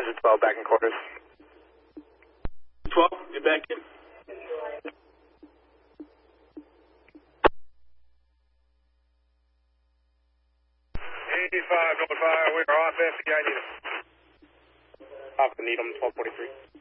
Desert 12, back in quarters. 12, you're back in. 85, North 5, we are off FCI Needham. Off the Needham, 1243.